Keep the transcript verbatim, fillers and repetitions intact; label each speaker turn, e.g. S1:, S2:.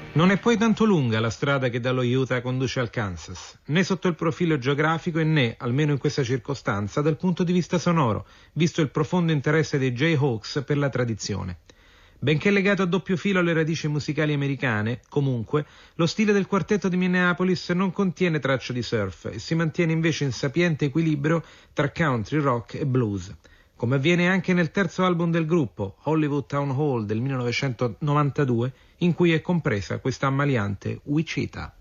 S1: Non è poi tanto lunga la strada che dallo Utah conduce al Kansas, né sotto il profilo geografico e né, almeno in questa circostanza, dal punto di vista sonoro, visto il profondo interesse dei Jayhawks per la tradizione. Benché legato a doppio filo alle radici musicali americane, comunque, lo stile del quartetto di Minneapolis non contiene tracce di surf e si mantiene invece in sapiente equilibrio tra country, rock e blues. Come avviene anche nel terzo album del gruppo, Hollywood Town Hall del millenovecentonovantadue, in cui è compresa questa ammaliante Wichita.